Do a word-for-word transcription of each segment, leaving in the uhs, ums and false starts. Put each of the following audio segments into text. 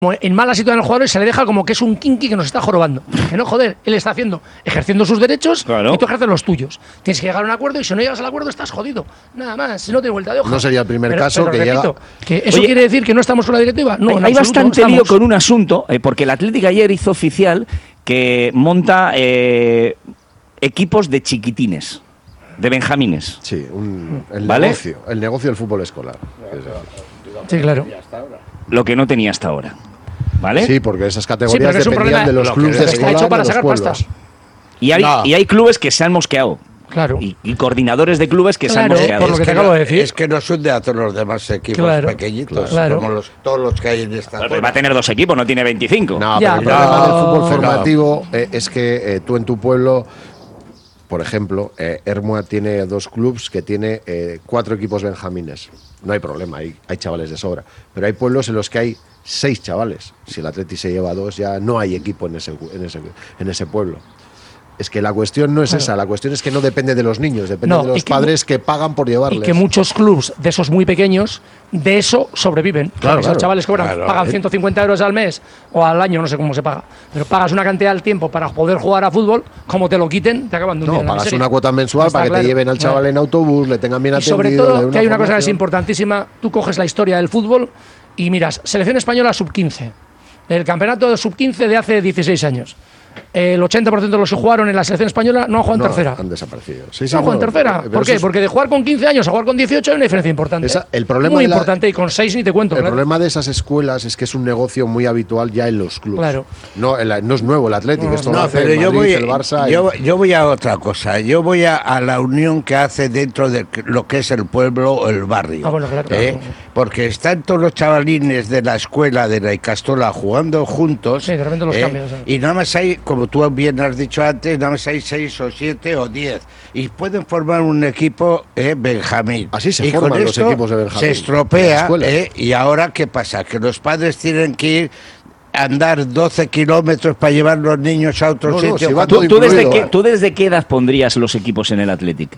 en mala situación al jugador y se le deja como que es un kinky que nos está jorobando. Que no, joder, él está haciendo, ejerciendo sus derechos, claro, y tú ejerces los tuyos. Tienes que llegar a un acuerdo y si no llegas al acuerdo estás jodido. Nada más, si no te vuelta de hoja. No sería el primer pero, caso pero que repito, llega... que ¿eso Oye, quiere decir que no estamos con la directiva? No, hay, en hay absoluto, bastante no lío estamos. con un asunto, eh, porque el Atlético ayer hizo oficial que monta eh, equipos de chiquitines, de benjamines. Sí, un, el, ¿vale? negocio, el negocio del fútbol escolar. Sí, claro. Lo que no tenía hasta ahora. ¿Vale? Sí, porque esas Sí, categorías pero es un dependían problema de los lo clubes que de está escolar hecho para de los sacar pueblos. pasta. Y hay, No. y hay clubes que se han mosqueado. Claro. Y, y coordinadores de clubes que Claro, se han mosqueado. por lo que te acabo no, de decir. Es que nos hunde a todos los demás equipos Claro, pequeñitos, claro. como los, todos los que hay en esta Pero zona. va a tener dos equipos, no tiene veinticinco. No, Ya, pero el problema pero- del fútbol No. formativo eh, es que eh, tú en tu pueblo, por ejemplo, eh, Hermua tiene dos clubs que tiene eh, cuatro equipos benjamines. No hay problema, hay, hay chavales de sobra. Pero hay pueblos en los que hay seis chavales. Si el Atleti se lleva dos, ya no hay equipo en ese, en ese, en ese pueblo. Es que la cuestión no es Claro. esa, la cuestión es que no depende de los niños, depende No, de y los que padres que pagan por Y llevarles. que muchos clubs de esos muy pequeños, de eso sobreviven. Claro, Esos claro. chavales cobran, Claro, pagan eh. ciento cincuenta euros al mes o al año, no sé cómo se paga. Pero pagas una cantidad al tiempo para poder jugar a fútbol, como te lo quiten, te acaban de hundir No, en la pagas miseria. una cuota mensual Está para que claro. te lleven al chaval Claro. en autobús, le tengan bien Y atendido. sobre le todo, den que hay una cosa que es formación. importantísima, tú coges la historia del fútbol y miras, selección española sub quince, el campeonato de sub quince de hace dieciséis años. El ochenta por ciento de los que jugaron en la selección española no han jugado en No, tercera. han desaparecido. Sí, sí, No han jugado en no, tercera. pero ¿Por eso qué? es- Porque de jugar con quince años a jugar con dieciocho hay una diferencia importante. Esa- el problema Muy de la- importante, y con seis ni te cuento. El claro. problema de esas escuelas es que es un negocio muy habitual ya en los clubes. Claro. No, el- no es nuevo el Atlético, esto lo No, hace pero el yo Madrid, voy, el Barça. y- yo, yo voy a otra cosa. Yo voy a, a la unión que hace dentro de lo que es el pueblo o el barrio. Ah, bueno, claro. ¿eh? Porque están todos los chavalines de la escuela de la Icastola jugando juntos. Sí, de repente los ¿eh? cambios, sí. Y nada más hay, como tú bien has dicho antes, nada más hay seis o siete o diez. Y pueden formar un equipo eh, Benjamín. Así se y forman con los esto equipos de Benjamín, se en las estropea. escuelas. ¿eh? Y ahora, ¿qué pasa? Que los padres tienen que ir a andar doce kilómetros para llevar los niños a otro No, no, sitio. si va cuando- ¿Tú, tú desde incluido, qué, ¿eh? ¿Tú desde qué edad pondrías los equipos en el Athletic?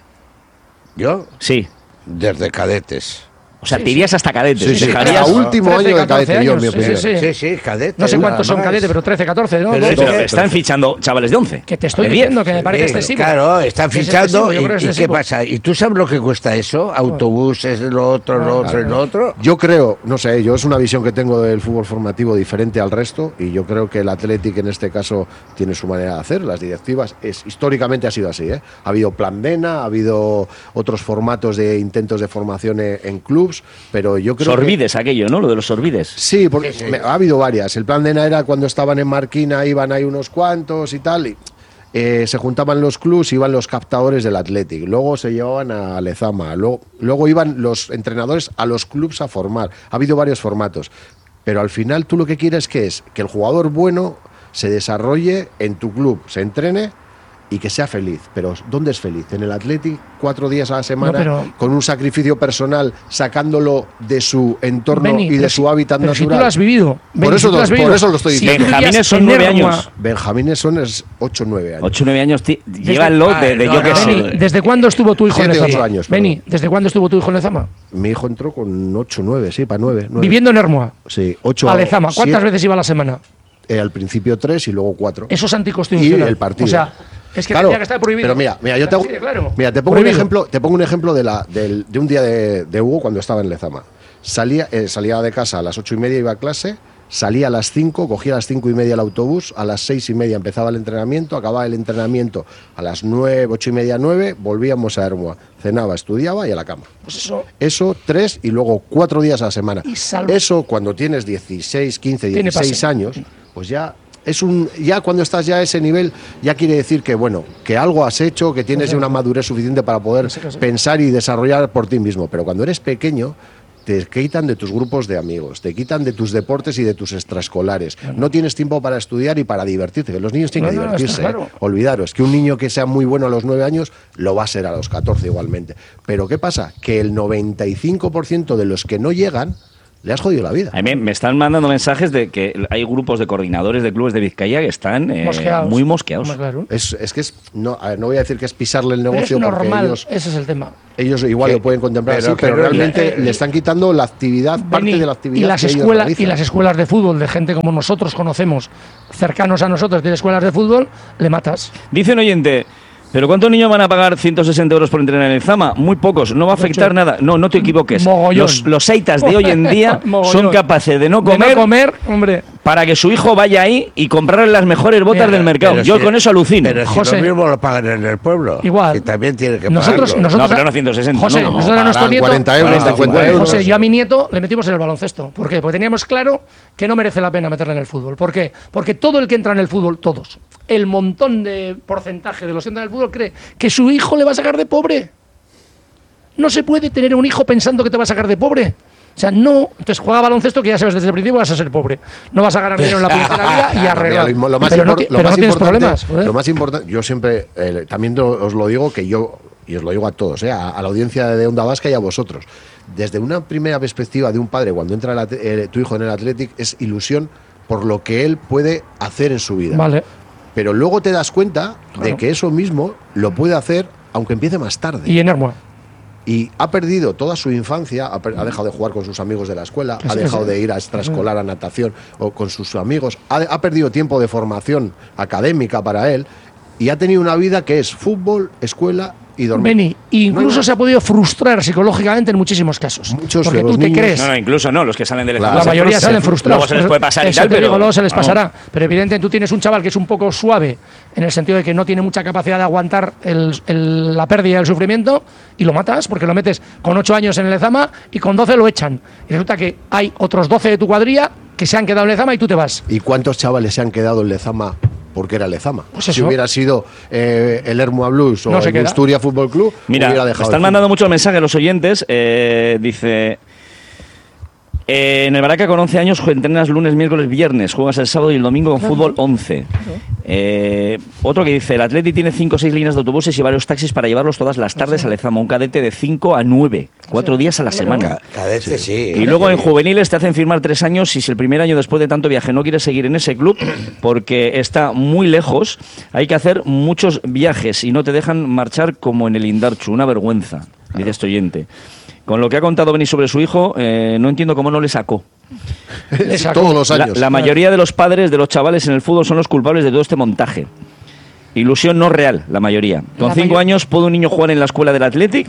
¿Yo? Sí. Desde cadetes. O sea, Sí, te irías hasta cadetes. Sí, sí, dejarías- a último trece, año de catorce cadete, yo, en mi años, sí, opinión. sí, sí. Sí, sí, cadetes. No sé nada cuántos son más. cadetes, pero trece, catorce, ¿no? Pero Sí, es pero que- están fichando chavales de once. Que te estoy de diez. diciendo que me parece Sí, excesivo. claro, están Es fichando. excesivo, yo ¿Y, creo que es y qué excesivo. pasa? ¿Y tú sabes lo que cuesta eso? Autobuses, lo otro, lo otro, y lo otro. Yo creo, no sé, yo es una visión que tengo del fútbol formativo diferente al resto y yo creo que el Athletic en este caso tiene su manera de hacer, las directivas, es, históricamente ha sido así, ¿eh? Ha habido plan Dena, ha habido otros formatos de intentos de formación en, en clubs, pero yo creo que... Sorbides, aquello, ¿no? Lo de los sorbides. Sí, porque Sí, sí. me- ha habido varias. El plan Dena era cuando estaban en Marquina, iban ahí unos cuantos y tal, y eh, se juntaban los clubs, iban los captadores del Athletic, luego se llevaban a Lezama, luego, luego iban los entrenadores a los clubs a formar. Ha habido varios formatos, pero al final tú lo que quieres que es que el jugador bueno se desarrolle en tu club, se entrene y que sea feliz. Pero ¿dónde es feliz? En el Athletic, cuatro días a la semana, No, pero- con un sacrificio personal, sacándolo de su entorno Beni, y de pero su si- hábitat pero natural. Si tú lo has vivido. Beni, Por eso si tú lo lo- has por vivido. eso lo estoy Si diciendo. tú vivías Benjamines son en nueve Ermua- años. Benjamines son ocho o nueve años. ocho o nueve años. ti- Llévanlo de, de no, yo no, qué sé. Beni, ¿desde cuándo estuvo tu hijo en Siete, Lezama? ocho años, Beni, perdón. ¿desde cuándo estuvo tu hijo en Lezama? Mi hijo entró con ocho o nueve, sí, para nueve. Viviendo en Ermua. Sí, ocho A Lezama. ¿Cuántas siete, veces iba a la semana? eh, al principio tres y luego cuatro. Eso es anticonstitucional. Y el partido. O sea, es que Claro, tendría que estar prohibido. Pero mira, mira, yo te, Así de claro. mira, te pongo un Prohibido. ejemplo, te pongo un ejemplo de la del- de un día de, de Hugo cuando estaba en Lezama. Salía, eh, salía de casa a las ocho y media, iba a clase, salía a las cinco, cogía a las cinco y media el autobús, a las seis y media empezaba el entrenamiento, acababa el entrenamiento a las nueve, ocho y media, nueve, volvíamos a Ermua, cenaba, estudiaba y a la cama. Pues eso, Eso tres y luego cuatro días a la semana. Y salvo- Eso cuando tienes dieciséis, quince, Tiene dieciséis pase. años, pues ya es un ya cuando estás ya a ese nivel ya quiere decir que bueno, que algo has hecho, que tienes ya una madurez suficiente para poder Sí, sí. pensar y desarrollar por ti mismo, pero cuando eres pequeño te quitan de tus grupos de amigos, te quitan de tus deportes y de tus extraescolares. No tienes tiempo para estudiar y para divertirte, que los niños tienen No, que no, está divertirse. ¿eh? claro. Olvidaros que un niño que sea muy bueno a los nueve años lo va a ser a los catorce igualmente. Pero ¿qué pasa? Que el noventa y cinco por ciento de los que no llegan le has jodido la vida. A mí me están mandando mensajes de que hay grupos de coordinadores de clubes de Vizcaya que están eh, Mosqueados. muy mosqueados. Claro. Es, es que es, no, a ver, no voy a decir que es pisarle el Pero negocio es porque normal, ellos, ese es el tema. ellos igual Que- lo pueden contemplar pero- así, pero, pero- realmente eh, le están quitando la actividad, parte Beni, de la actividad y las que ellos escuelas realizan. y las escuelas de fútbol de gente como nosotros conocemos, cercanos a nosotros, de escuelas de fútbol, le matas. Dice un oyente, ¿pero cuántos niños van a pagar ciento sesenta euros por entrenar en el Zama? Muy pocos, no va a afectar Mucho. nada. No, no te equivoques. Mogollón. Los, los eitas de hoy en día Mogollón. son capaces de no De comer, no comer, hombre. para que su hijo vaya ahí y comprarle las mejores botas Mira, del mercado. Pero Yo si- con eso alucino. Pero si José, lo mismo lo pagan en el pueblo. igual. Y también tiene que Nosotros, pagarlo. nosotros, No, pero no ciento sesenta, José, no, no, nosotros a nuestro pagarán nieto, cuarenta euros, cuarenta, cincuenta euros. José, yo a mi nieto le metimos en el baloncesto. ¿Por qué? Porque teníamos claro que no merece la pena meterle en el fútbol. ¿Por qué? Porque todo el que entra en el fútbol, todos, el montón de porcentaje de los que entran en el fútbol cree que su hijo le va a sacar de pobre. No se puede tener un hijo pensando que te va a sacar de pobre. O sea, no. Entonces juega baloncesto que ya sabes desde el principio vas a ser pobre. No vas a ganar dinero en la primera vida y arreglar. Mira, lo más, pero no, impor- ti- lo pero más no tienes importante, problemas. joder. lo más importante, yo siempre, eh, también lo- os lo digo que yo, y os lo digo a todos, eh, a, a la audiencia de Onda Vasca y a vosotros, desde una primera perspectiva de un padre cuando entra el at- eh, tu hijo en el Athletic es ilusión por lo que él puede hacer en su vida. Vale. Pero luego te das cuenta de Claro. que eso mismo lo puede hacer aunque empiece más tarde. Y en Hermua. Y ha perdido toda su infancia, ha, per- ha dejado de jugar con sus amigos de la escuela, Que ha sí, dejado que sí. de ir a extraescolar, a natación o con sus amigos, ha, ha perdido tiempo de formación académica para él y ha tenido una vida que es fútbol, escuela y dormir. Beni, incluso No, no. se ha podido frustrar psicológicamente en muchísimos casos. Muchos porque de tú los te niños- crees. No, no, incluso no, los que salen del Claro. La Zama se mayoría frustran. salen frustrados. Luego se les puede pasar y Eso tal, te digo, pero... luego se les vamos. pasará. Pero evidentemente tú tienes un chaval que es un poco suave en el sentido de que no tiene mucha capacidad de aguantar el- el- la pérdida y el sufrimiento y lo matas porque lo metes con ocho años en el Lezama y con doce lo echan. Y resulta que hay otros doce de tu cuadrilla que se han quedado en el Lezama y tú te vas. ¿Y cuántos chavales se han quedado en Lezama porque era Lezama? Pues si eso. hubiera sido eh, el Hermua Blues o No se el queda. Busturia Fútbol Club, Mira, hubiera me dejado están el mandando fútbol. muchos mensajes los oyentes. eh, dice... eh, en el Baraca con once años entrenas lunes, miércoles, viernes. Juegas el sábado y el domingo con fútbol once. Eh, otro que dice, el Atleti tiene cinco o seis líneas de autobuses y varios taxis para llevarlos todas las tardes a Lezama. Un cadete de cinco a nueve. Cuatro días a la semana. Cadete sí. Y luego en juveniles te hacen firmar tres años y si el primer año después de tanto viaje no quieres seguir en ese club porque está muy lejos, hay que hacer muchos viajes y no te dejan marchar como en el Indarchu. Una vergüenza, dice este oyente. Con lo que ha contado Beni sobre su hijo, eh, no entiendo cómo no le sacó. Le sacó. Todos los La, años. la mayoría de los padres de los chavales en el fútbol son los culpables de todo este montaje. Ilusión no real, la mayoría. Con La cinco mayo- años, ¿puede un niño jugar en la escuela del Athletic?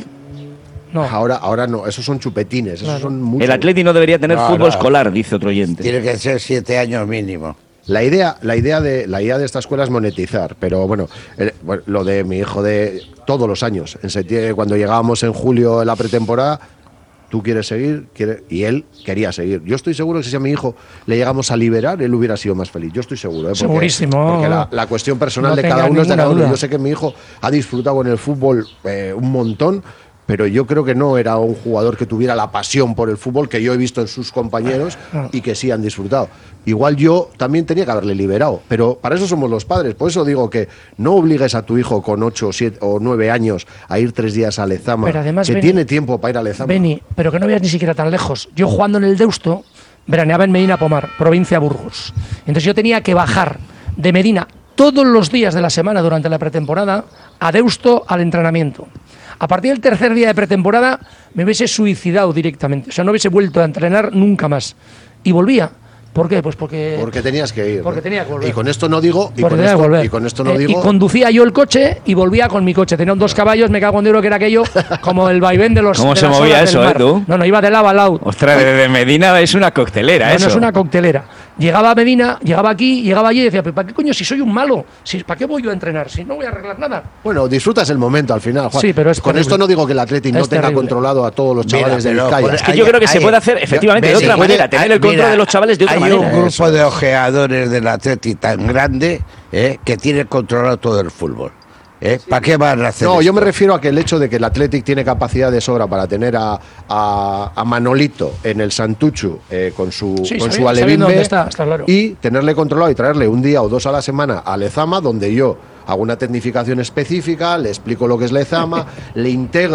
No. Ahora, ahora no, esos son chupetines, esos Claro. son muchos. El Athletic no debería tener No, fútbol no. escolar, dice otro oyente. Tiene que ser siete años mínimo. La idea, la idea de la idea de esta escuela es monetizar, pero bueno, el- bueno, lo de mi hijo de todos los años, en septiembre, cuando llegábamos en julio en la pretemporada, tú quieres seguir, quiere- y él quería seguir. Yo estoy seguro que si a mi hijo le llegamos a liberar, él hubiera sido más feliz. Yo estoy seguro, ¿eh? Porque- Segurísimo. Porque la, la cuestión personal No de cada tengas uno es de cada ninguna uno. duda. Yo sé que mi hijo ha disfrutado con el fútbol eh, un montón. Pero yo creo que no era un jugador que tuviera la pasión por el fútbol que yo he visto en sus compañeros y que sí han disfrutado. Igual yo también tenía que haberle liberado, pero para eso somos los padres. Por eso digo que no obligues a tu hijo con ocho, siete o nueve años a ir tres días a Lezama, Pero además, que Beni- tiene tiempo para ir a Lezama. Beni, pero que no veas ni siquiera tan lejos. Yo jugando en el Deusto, veraneaba en Medina Pomar, provincia Burgos. Entonces yo tenía que bajar de Medina todos los días de la semana durante la pretemporada a Deusto al entrenamiento. A partir del tercer día de pretemporada me hubiese suicidado directamente. O sea, no hubiese vuelto a entrenar nunca más. Y volvía. ¿Por qué? Pues porque... Porque tenías que ir. Porque ¿no? tenía que volver. Y con esto no digo. Y porque con tenía esto, que volver. y con esto no Eh, digo. Y conducía yo el coche y volvía con mi coche. Tenía dos caballos, me cago en Dios, que era aquello como el vaivén de los. ¿Cómo de se las movía olas del eso, eh, mar. tú? No, no, iba de lado a lado. Ostras, desde Medina es una coctelera, No, eso. no es una coctelera. Llegaba a Medina, llegaba aquí, llegaba allí y decía, ¿pero para qué coño si soy un malo? Si, ¿Para qué voy yo a entrenar? Si no voy a arreglar nada. Bueno, disfrutas el momento al final, Juan. Sí, pero es con terrible. esto no digo que el Atlético no Es tenga terrible. controlado a todos los Mira, chavales de pero Vizcaya. por- Es que Hay- yo creo que se hay- puede hacer efectivamente de Beni, otra puede- manera, tener el hay- control mira, de los chavales de otra hay manera. un grupo de ojeadores del Atleti tan grande eh, que tiene controlado todo el fútbol. ¿eh? ¿Para qué van a hacer No, yo esto? me refiero a que el hecho de que el Athletic tiene capacidad de sobra para tener a, a, a Manolito en el Santuchu eh, con su, Sí, con sabi- su sabiendo alevimbe dónde está, está claro. y tenerle controlado y traerle un día o dos a la semana a Lezama, donde yo hago una tecnificación específica, le explico lo que es Lezama, le integro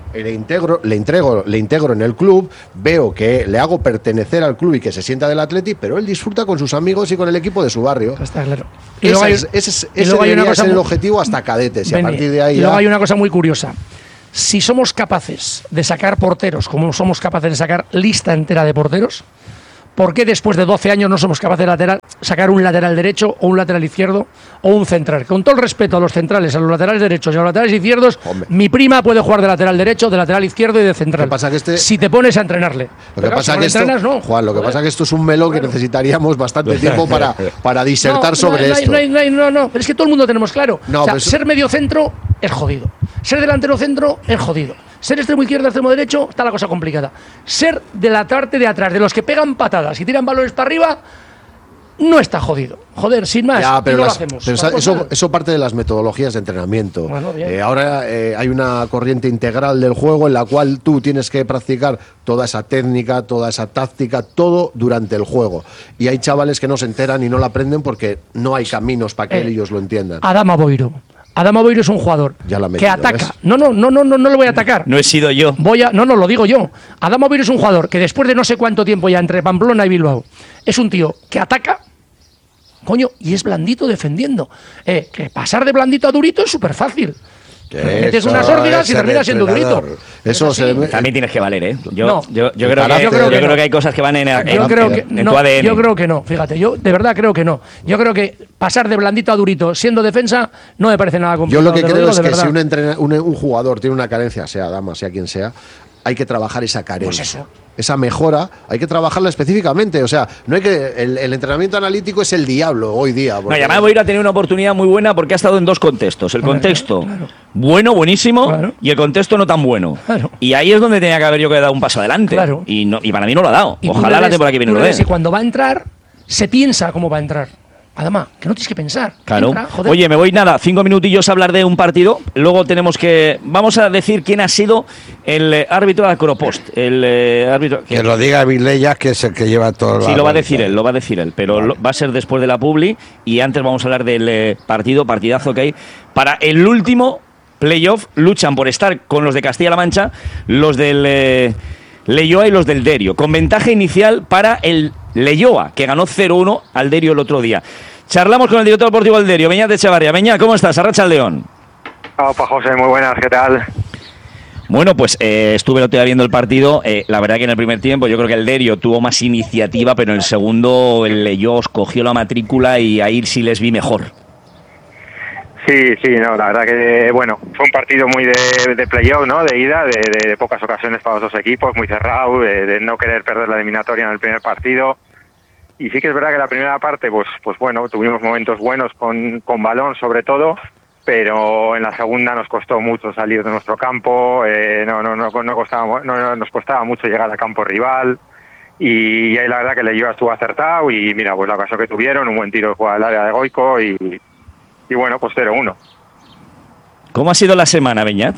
le integro, le entrego, le integro en el club, veo que le hago pertenecer al club y que se sienta del Atleti, pero él disfruta con sus amigos y con el equipo de su barrio. Está claro. Y ese hay, es, ese, y ese debería ser el objetivo hasta cadetes, y Beni, a partir de ahí y luego ya... hay una cosa muy curiosa. Si somos capaces de sacar porteros, como somos capaces de sacar lista entera de porteros, ¿por qué después de doce años no somos capaces de lateral, sacar un lateral derecho o un lateral izquierdo o un central? Con todo el respeto a los centrales, a los laterales derechos y a los laterales izquierdos, Hombre. mi prima puede jugar de lateral derecho, de lateral izquierdo y de central. Lo que pasa que este... Si te pones a entrenarle. Lo que pasa si que esto, entrenas, no. Juan, lo que Joder. pasa que esto es un melón que necesitaríamos bastante tiempo para, para disertar no, sobre no, esto. No, no, no, no, pero es que todo el mundo tenemos claro. No, o sea, pues... ser medio centro es jodido. Ser delantero centro es jodido. Ser extremo izquierdo, extremo derecho, está la cosa complicada. Ser de la parte de atrás, de los que pegan patadas y tiran balones para arriba, no está jodido. Joder, sin más, ya, pero no las, lo hacemos. Pero esa, eso, eso parte de las metodologías de entrenamiento. Bueno, eh, ahora eh, hay una corriente integral del juego en la cual tú tienes que practicar toda esa técnica, toda esa táctica, todo durante el juego. Y hay chavales que no se enteran y no lo aprenden porque no hay caminos para que eh, ellos lo entiendan. Adama Boiro. Adama Boiro es un jugador metido, que ataca. ¿ves? No, no, no, no, no, no lo voy a atacar. No he sido yo. Voy a, no, no, lo digo yo. Adama Boiro es un jugador que después de no sé cuánto tiempo ya entre Pamplona y Bilbao, es un tío que ataca, coño, y es blandito defendiendo. Eh, que pasar de blandito a durito es súper fácil. Metes unas órdenes y terminas siendo durito. Eso se ve. También tienes que valer, ¿eh? Yo, no, yo, yo, creo, que, yo, creo, que yo no. creo que hay cosas que van en, en, yo creo que, en, en no, tu A D N. Yo creo que no, fíjate, yo de verdad creo que no. Yo creo que pasar de blandito a durito siendo defensa no me parece nada complicado. Yo lo que creo lo es que verdad. si un, entrena, un, un jugador tiene una carencia, sea dama, sea quien sea, hay que trabajar esa carencia. Pues eso. Esa mejora hay que trabajarla específicamente. O sea, no hay que el, el entrenamiento analítico es el diablo hoy día. No, y además voy a ir a tener una oportunidad muy buena porque ha estado en dos contextos. El contexto claro. bueno, buenísimo, claro. y el contexto no tan bueno. Claro. Y ahí es donde tenía que haber yo que dado un paso adelante. Claro. Y, no, y para mí no lo ha dado. Ojalá la temporada que viene lo dé. Y cuando va a entrar, se piensa cómo va a entrar. Además, que no tienes que pensar. Claro. Entra, Oye, me voy nada, cinco minutillos a hablar de un partido. Luego tenemos que. Vamos a decir quién ha sido el eh, árbitro de Acropost. El eh, árbitro. Que lo diga Vilella, que es el que lleva todo. Sí, lo va a decir él, lo va a decir él. Pero vale. lo, va a ser después de la publi. Y antes vamos a hablar del eh, partido, partidazo que hay. Para el último playoff, luchan por estar con los de Castilla-La Mancha, los del eh, Leioa y los del Derio. Con ventaja inicial para el Leioa, que ganó cero uno al Derio el otro día. Charlamos con el director deportivo del Derio, Beñat Echevarría. Beñat, ¿cómo estás? Arratsaldeon. Opa, José, muy buenas, ¿qué tal? Bueno, pues eh, estuve el otro día viendo el partido. Eh, la verdad que en el primer tiempo yo creo que el Derio tuvo más iniciativa, pero en el segundo el Leioa cogió la matrícula y ahí sí les vi mejor. Sí, sí, no, la verdad que, bueno, fue un partido muy de, de playoff, ¿no? De ida, de, de, de pocas ocasiones para los dos equipos, muy cerrado, de, de no querer perder la eliminatoria en el primer partido. Y sí que es verdad que la primera parte, pues pues bueno, tuvimos momentos buenos con, con balón sobre todo, pero en la segunda nos costó mucho salir de nuestro campo, eh, no, no, no, no, costaba, no, no nos costaba mucho llegar al campo rival, y, y ahí la verdad que Leioa estuvo acertado, y mira, pues la ocasión que tuvieron, un buen tiro fue al área de Goico, y, y bueno, pues cero uno. ¿Cómo ha sido la semana, Beñat?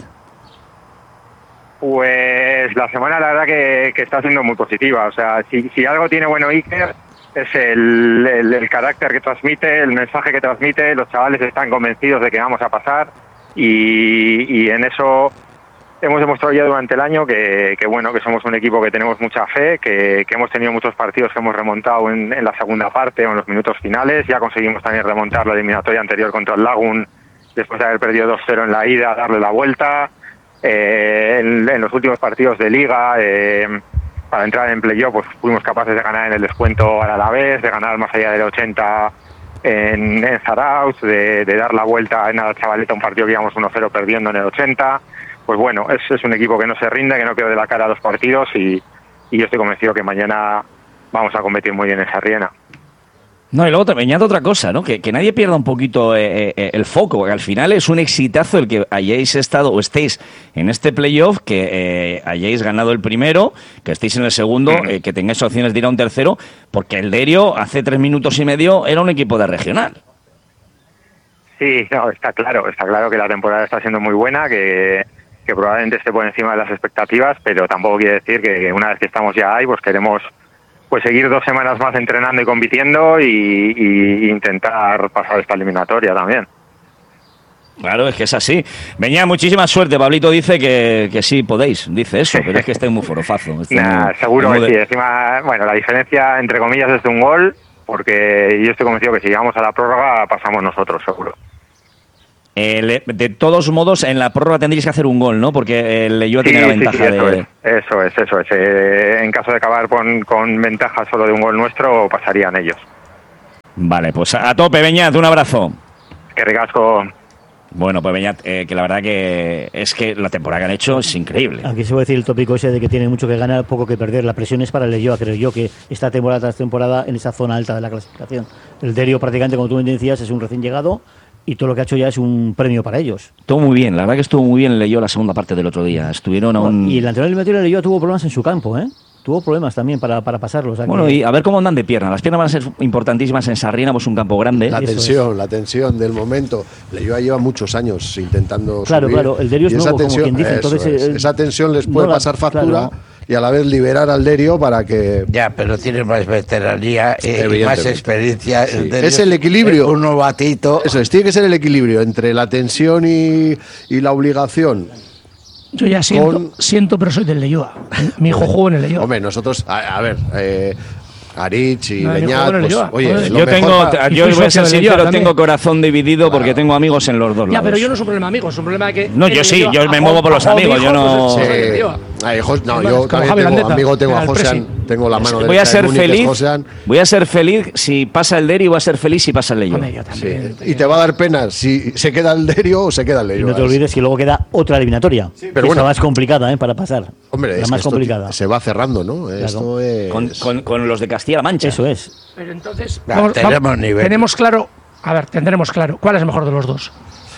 Pues la semana la verdad que, que está siendo muy positiva, o sea, si, si algo tiene bueno Iker, es el, el, el carácter que transmite, el mensaje que transmite, los chavales están convencidos de que vamos a pasar y, y en eso hemos demostrado ya durante el año que, que bueno, que somos un equipo que tenemos mucha fe, que, que hemos tenido muchos partidos que hemos remontado en, en la segunda parte o en los minutos finales, ya conseguimos también remontar la eliminatoria anterior contra el Lagun después de haber perdido dos cero en la ida, darle la vuelta, eh, en, en los últimos partidos de Liga, eh, para entrar en playoff, pues fuimos capaces de ganar en el descuento al Alavés, de ganar más allá del ochenta en, en Zarauz, de, de dar la vuelta en la Chavaleta, un partido que íbamos uno cero perdiendo en el ochenta. Pues bueno, es, es un equipo que no se rinde, que no pierde la cara a los partidos y, y yo estoy convencido que mañana vamos a competir muy bien en Sarriena. No, y luego te añado otra cosa, ¿no? Que, que nadie pierda un poquito eh, eh, el foco, porque al final es un exitazo el que hayáis estado o estéis en este playoff, que eh, hayáis ganado el primero, que estéis en el segundo, eh, que tengáis opciones de ir a un tercero, porque el Derio hace tres minutos y medio era un equipo de regional. Sí, no, está claro, está claro que la temporada está siendo muy buena, que, que probablemente esté por encima de las expectativas, pero tampoco quiere decir que una vez que estamos ya ahí, pues queremos pues seguir dos semanas más entrenando y compitiendo y, y intentar pasar esta eliminatoria también. Claro, es que es así. Venga, muchísima suerte. Pablito dice que, que sí podéis, dice eso, pero es que estáis muy forofazo. Nah, muy, seguro muy que de... sí. Encima, bueno, la diferencia, entre comillas, es de un gol, porque yo estoy convencido que si llegamos a la prórroga pasamos nosotros, seguro. Eh, de todos modos, en la prórroga tendríais que hacer un gol, ¿no? Porque el Leyoa Sí, tiene la sí, ventaja sí, eso de... es, eso es, eso es. Eh, en caso de acabar con, con ventaja solo de un gol nuestro, pasarían ellos. Vale, pues a, a tope, Beñat, un abrazo. Que ricasco. Bueno, pues Beñat, eh, que la verdad que es que la temporada que han hecho es increíble. Aquí se puede decir el tópico ese de que tiene mucho que ganar, poco que perder. La presión es para el Leyoa, creo yo, que esta temporada tras temporada en esa zona alta de la clasificación. El Derio prácticamente, como tú me decías, es un recién llegado y todo lo que ha hecho ya es un premio para ellos. Todo muy bien, la verdad que estuvo muy bien el Leyoa la segunda parte del otro día. Estuvieron a un... Y el anterior eliminatorio del Leyoa tuvo problemas en su campo, ¿eh? Tuvo problemas también para, para pasarlos. O sea Bueno, que... y a ver cómo andan de piernas. Las piernas van a ser importantísimas en Sarriena, pues un campo grande. La Eso tensión, es. la tensión del momento. Leyoa lleva muchos años intentando Claro, subir. claro, el Derio es y esa nuevo, como tensión, quien dice, eso entonces, es. eh, esa tensión les puede no la- pasar factura claro. y a la vez liberar al Derio para que... Ya, pero tiene más veteranía eh, y Evidentemente. más experiencia. Sí. Derio Es el equilibrio. Un novatito. Eso es, tiene que ser el equilibrio entre la tensión y, y la obligación. Yo ya siento, Con- siento, pero soy del Leyoa. Mi hijo jugó en el Leyoa. Hombre, nosotros, a, a ver, eh, Arich y No, mi Beñat, juego en el pues, Leyoa. oye, Joder. lo Yo mejor tengo, pa- Y yo fui voy a socio ser del sincero, Leyoa también. tengo corazón dividido porque tengo amigos en los dos lados. Ya, pero yo no es un problema amigo, es un problema que... No, que yo el sí, Leyoa- yo me a muevo Jo- por los a Jo amigos, dijo, yo no- pues, soy Sí. del Leyoa. Ay, Jos- no, Como yo Javi también tengo Landeta, amigo, tengo era a el Josean, presi. tengo la mano Voy a derecha de ser Múnich, que es feliz, Josean. voy a ser feliz si pasa el Derio y voy a ser feliz si pasa el Leyoa. Hombre, yo también. Sí. Y te va a dar pena si se queda el Derio o se queda el Y Leyoa. no te olvides que luego queda otra eliminatoria. pero que es bueno. la más complicada, ¿eh? Para pasar. Hombre, la es que más esto complicada. se va cerrando, ¿no? Esto es... Con, con- con los de Castilla-La Mancha. Eso es. Pero entonces... Ya, vamos- tenemos vamos- nivel. Tenemos claro... A ver, tendremos claro. ¿Cuál es mejor de los dos?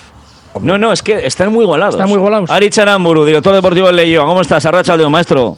No, no, es que están muy igualados. Están muy igualados. Arich Aramburu, director deportivo del Leyoa. ¿Cómo estás? Arracha Leo, maestro.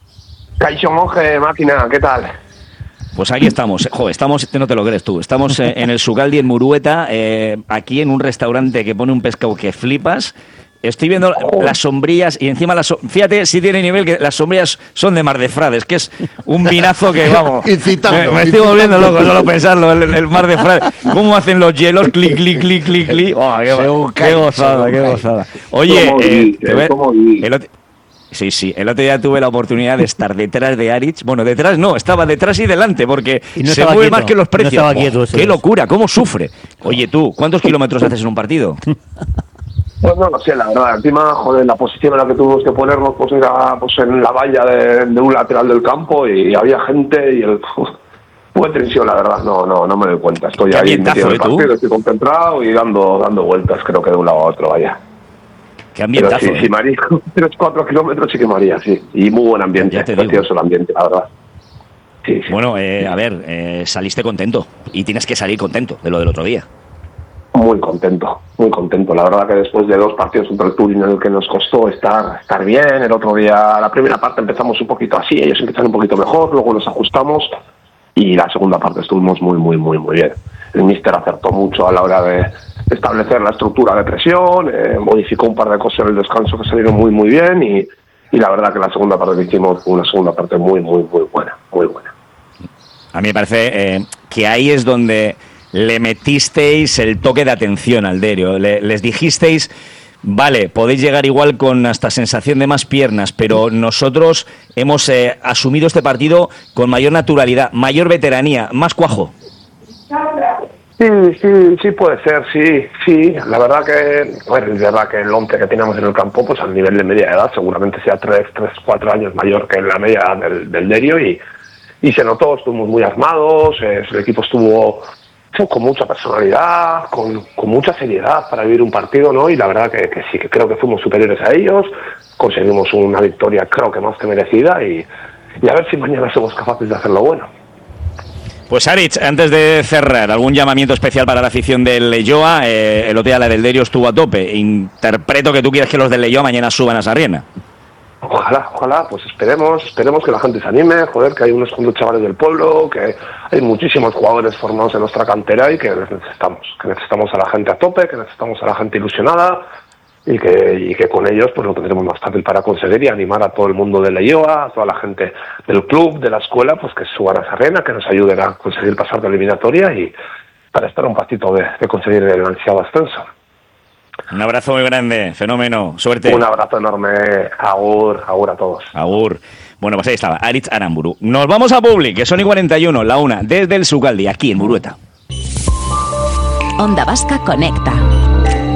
Caixo Monje, máquina, ¿qué tal? Pues aquí estamos, joder, estamos, no te lo crees tú, estamos eh, en el Sugaldi en Murueta, eh, aquí en un restaurante que pone un pescado que flipas. Estoy viendo las sombrillas y encima las, so- fíjate si tiene nivel que las sombrillas son de Mar de Frades, que es un vinazo que vamos. Incitando, me, me estoy incitando. volviendo loco solo pensarlo, el, el Mar de Frades. ¿Cómo hacen los hielos? Clic, clic, clic, clic, clic. Oh, qué, Según qué cae, gozada, según qué cae. gozada. Oye, ¿Cómo eh, vi? te voy a- ¿Cómo vi? el otro- Sí, sí. El otro día tuve la oportunidad de estar detrás de Arich. Bueno, detrás no, estaba detrás y delante, porque Y no se estaba mueve quieto, más que los no precios. estaba Buah, quieto, eso ¡Qué es. locura! ¿Cómo sufre? Oye, tú, ¿cuántos kilómetros haces en un partido? Pues no lo sé, la verdad. Encima, joder, la posición en la que tuvimos que ponernos pues era pues en la valla de, de un lateral del campo y había gente y el... Fue tensión, la verdad. No, no, no me doy cuenta. Estoy Qué ahí ambientazo, metido en el ¿eh, tú? partido, estoy concentrado y dando dando vueltas, creo que de un lado a otro, vaya. ¡Qué Pero ambientazo! sí, eh. sí, María, tres, cuatro kilómetros sí que María, sí. Y muy buen ambiente, Ya te digo. precioso el ambiente, la verdad. Sí, sí. Bueno, eh, a ver, eh, saliste contento y tienes que salir contento de lo del otro día. Muy contento, muy contento. La verdad que después de dos partidos contra el Turín en el que nos costó estar, estar bien, el otro día, la primera parte empezamos un poquito así, ellos empezaron un poquito mejor, luego nos ajustamos y la segunda parte estuvimos muy, muy, muy, muy bien. El míster acertó mucho a la hora de establecer la estructura de presión, eh, modificó un par de cosas en el descanso que salieron muy, muy bien y, y la verdad que la segunda parte que hicimos fue una segunda parte muy, muy, muy buena, muy buena. A mí me parece eh, que ahí es donde le metisteis el toque de atención al Derio. Le- les dijisteis, vale, podéis llegar igual con hasta sensación de más piernas, pero nosotros hemos eh, asumido este partido con mayor naturalidad, mayor veteranía, más cuajo. Sí, sí, sí puede ser, sí, sí. La verdad que, bueno, es verdad que el once que teníamos en el campo, pues al nivel de media edad, seguramente sea tres, tres, cuatro años mayor que la media edad del, del Derio y, y se notó, estuvimos muy armados, eh, el equipo estuvo pues, con mucha personalidad, con, con mucha seriedad para vivir un partido, ¿no? Y la verdad que, que sí, que creo que fuimos superiores a ellos, conseguimos una victoria creo que más que merecida y, y a ver si mañana somos capaces de hacerlo bueno. Pues Arich, antes de cerrar, algún llamamiento especial para la afición del Leyoa. Eh, el otro día la del Derio estuvo a tope. Interpreto que tú quieres que los del Leyoa mañana suban a Sarriena. Ojalá, ojalá, pues esperemos, esperemos que la gente se anime, joder, que hay unos cuantos chavales del pueblo, que hay muchísimos jugadores formados en nuestra cantera y que les necesitamos, que necesitamos a la gente a tope, que necesitamos a la gente ilusionada y que, y que con ellos pues lo tendremos más fácil para conseguir y animar a todo el mundo de Leyoa, a toda la gente del club, de la escuela, pues que suban a Sarriena, que nos ayuden a conseguir pasar de eliminatoria y para estar un pasito de, de conseguir el ansiado ascenso. Un abrazo muy grande, fenómeno, suerte. Un abrazo enorme, agur, agur a todos. Agur. Bueno, pues ahí estaba, Aritz Aramburu. Nos vamos a Public, que son y cuarenta y uno, la una, desde el Sukaldi, aquí en Murueta. Onda Vasca Conecta.